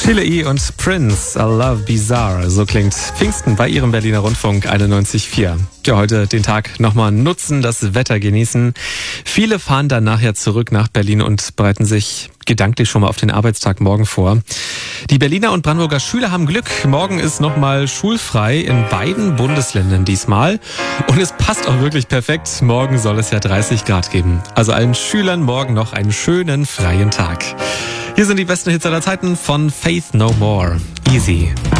Sheila und Prince, I Love Bizarre. So klingt Pfingsten bei Ihrem Berliner Rundfunk 91.4. Ja, heute den Tag nochmal nutzen, das Wetter genießen. Viele fahren dann nachher zurück nach Berlin und bereiten sich gedanklich schon mal auf den Arbeitstag morgen vor. Die Berliner und Brandenburger Schüler haben Glück. Morgen ist nochmal schulfrei in beiden Bundesländern diesmal. Und es passt auch wirklich perfekt. Morgen soll es ja 30 Grad geben. Also allen Schülern morgen noch einen schönen freien Tag. Hier sind die besten Hits aller Zeiten von Faith No More. Easy.